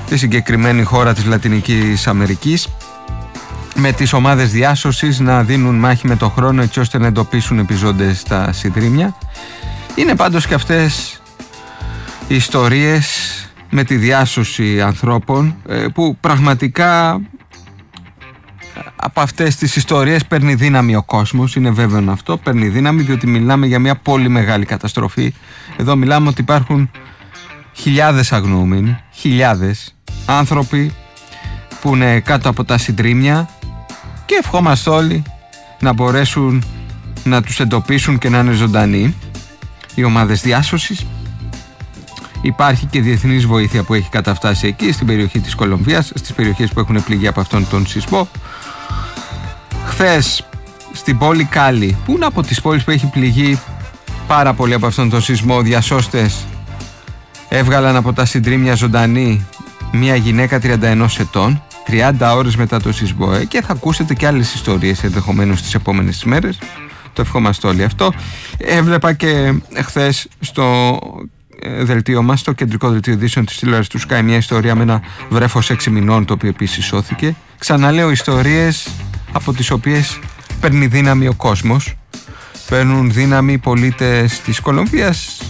τη συγκεκριμένη χώρα της Λατινικής Αμερικής, με τις ομάδες διάσωσης να δίνουν μάχη με το χρόνο έτσι ώστε να εντοπίσουν επιζώντες στα συντρίμμια. Είναι πάντως και αυτές οι ιστορίες με τη διάσωση ανθρώπων που πραγματικά από αυτές τις ιστορίες παίρνει δύναμη ο κόσμος. Είναι βέβαιο αυτό, παίρνει δύναμη, διότι μιλάμε για μια πολύ μεγάλη καταστροφή. Εδώ μιλάμε ότι υπάρχουν χιλιάδες αγνοούμενοι, χιλιάδες άνθρωποι που είναι κάτω από τα συντρίμμια και ευχόμαστε όλοι να μπορέσουν να τους εντοπίσουν και να είναι ζωντανοί οι ομάδες διάσωσης. Υπάρχει και διεθνής βοήθεια που έχει καταφτάσει εκεί στην περιοχή της Κολομβίας, στις περιοχές που έχουν πληγεί από αυτόν τον σεισμό. Χθες στην πόλη Κάλι, που είναι από τις πόλεις που έχει πληγεί πάρα πολύ από αυτόν τον σεισμό, διασώστες έβγαλαν από τα συντρίμμια ζωντανή μια γυναίκα 31 ετών 30 ώρες μετά το σεισμό, και θα ακούσετε και άλλες ιστορίες ενδεχομένως τις επόμενες ημέρες. Το ευχόμαστε όλοι αυτό. Έβλεπα και χθες στο δελτίο μας, στο κεντρικό δελτίο ειδήσεων της τηλεόρασης του Sky, μια ιστορία με ένα βρέφος 6 μηνών το οποίο επίσης σώθηκε. Ξαναλέω, ιστορίες από τις οποίες παίρνει δύναμη ο κόσμος, παίρνουν δύναμη οι πολίτες της Κολομβίας,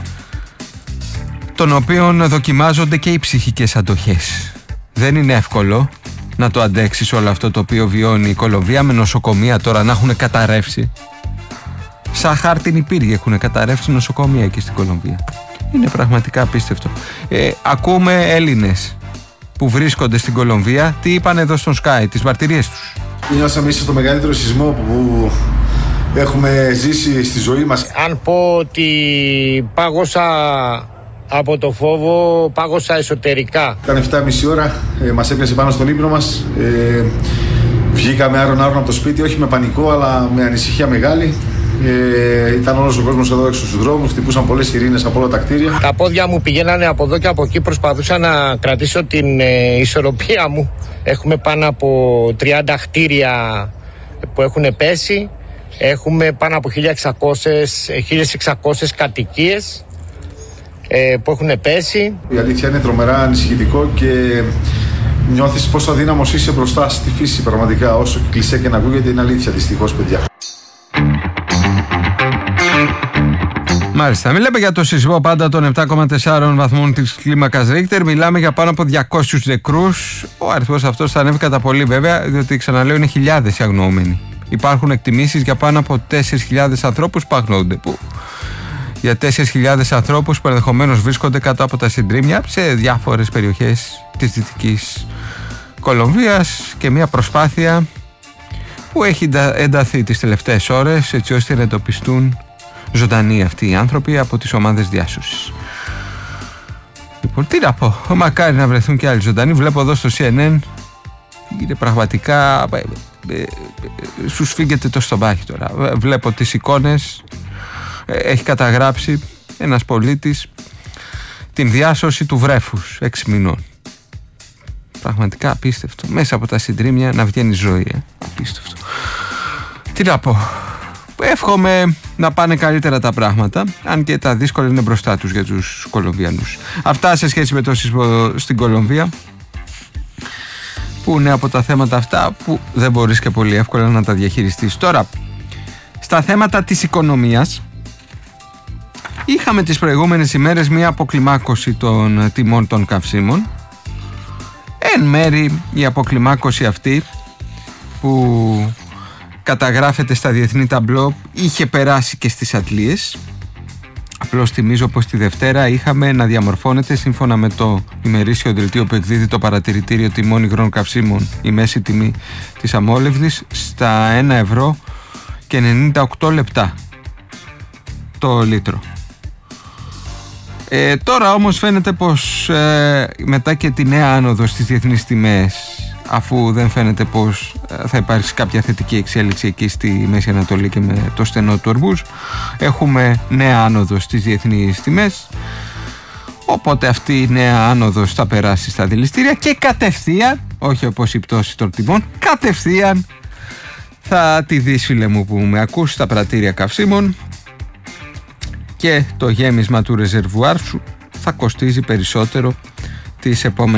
των οποίων δοκιμάζονται και οι ψυχικές αντοχές. Δεν είναι εύκολο να το αντέξεις όλο αυτό το οποίο βιώνει η Κολομβία, με νοσοκομεία τώρα να έχουν καταρρεύσει. Σαν χάρτινη πύργη έχουν καταρρεύσει νοσοκομεία εκεί στην Κολομβία. Είναι πραγματικά απίστευτο. Ακούμε Έλληνες που βρίσκονται στην Κολομβία τι είπαν εδώ στον Sky, τις μαρτυρίες τους. Νιώσαμε ίσως το μεγαλύτερο σεισμό που έχουμε ζήσει στη ζωή μας. Αν πω ότι πάγωσα από το φόβο, πάγωσα εσωτερικά. Ήταν 7,5 ώρα, μας έπιασε πάνω στον ύπνο μας. Βγήκαμε άρον-άρον από το σπίτι, όχι με πανικό αλλά με ανησυχία μεγάλη. Ήταν όλος ο κόσμος εδώ έξω στους δρόμους, χτυπούσαν πολλές σιρήνες από όλα τα κτίρια. Τα πόδια μου πηγαίνανε από εδώ και από εκεί, προσπαθούσα να κρατήσω την ισορροπία μου. Έχουμε πάνω από 30 κτίρια που έχουν πέσει, έχουμε πάνω από 1.600 κατοικίες που έχουν πέσει. Η αλήθεια είναι τρομερά ανησυχητικό και νιώθεις πόσο αδύναμος είσαι μπροστά στη φύση πραγματικά, όσο κλισέ και να ακούγεται, είναι αλήθεια δυστυχώς, παιδιά. Μάλιστα, μιλάμε για το σεισμό πάντα των 7,4 βαθμών της κλίμακας Ρίχτερ. Μιλάμε για πάνω από 200 νεκρούς. Ο αριθμός αυτός θα ανέβει κατά πολύ βέβαια, διότι ξαναλέω είναι χιλιάδες οι αγνοούμενοι. Υπάρχουν εκτιμήσεις για πάνω από 4.000 ανθρώπους που αγνοούνται. Για 4.000 ανθρώπους που ενδεχομένως βρίσκονται κάτω από τα συντρίμμια σε διάφορες περιοχές της Δυτικής Κολομβίας, και μια προσπάθεια που έχει ενταθεί τις τελευταίες ώρες έτσι ώστε να εντοπιστούν ζωντανοί αυτοί οι άνθρωποι από τις ομάδες διάσωσης. Λοιπόν, τι να πω, μακάρι να βρεθούν και άλλοι ζωντανοί. Βλέπω εδώ στο CNN, είναι πραγματικά σου σφίγγεται το στομάχι τώρα. Βλέπω τις εικόνες, έχει καταγράψει ένας πολίτης την διάσωση του βρέφους 6 μηνών. Πραγματικά απίστευτο. Μέσα από τα συντρίμμια να βγαίνει ζωή. Απίστευτο. Τι να πω. Εύχομαι να πάνε καλύτερα τα πράγματα, αν και τα δύσκολα είναι μπροστά τους για τους Κολομβιανούς. Αυτά σε σχέση με το σεισμό στην Κολομβία, που είναι από τα θέματα αυτά που δεν μπορείς και πολύ εύκολα να τα διαχειριστείς. Τώρα, στα θέματα της οικονομίας, είχαμε τις προηγούμενες ημέρες μια αποκλιμάκωση των τιμών των καυσίμων. Εν μέρη η αποκλιμάκωση αυτή που καταγράφεται στα διεθνή ταμπλό είχε περάσει και στις αντλίες. Απλώς θυμίζω πως τη Δευτέρα είχαμε να διαμορφώνεται, σύμφωνα με το ημερήσιο δελτίο που εκδίδει το παρατηρητήριο τιμών υγρών καυσίμων, η μέση τιμή της αμόλευδης στα 1 ευρώ και 98 λεπτά το λίτρο. Τώρα όμως φαίνεται πως μετά και τη νέα άνοδο στις διεθνείς τιμές, αφού δεν φαίνεται πως θα υπάρξει κάποια θετική εξέλιξη εκεί στη Μέση Ανατολή και με το στενό του Ορμούζ, έχουμε νέα άνοδο στις διεθνείς τιμές, οπότε αυτή η νέα άνοδος θα περάσει στα δηληστήρια και κατευθείαν, όχι όπως η πτώση των τιμών, κατευθείαν θα τη δεις, φίλε μου που με ακούς, στα πρατήρια καυσίμων, και το γέμισμα του ρεζερβουάρ σου θα κοστίζει περισσότερο τις επόμενες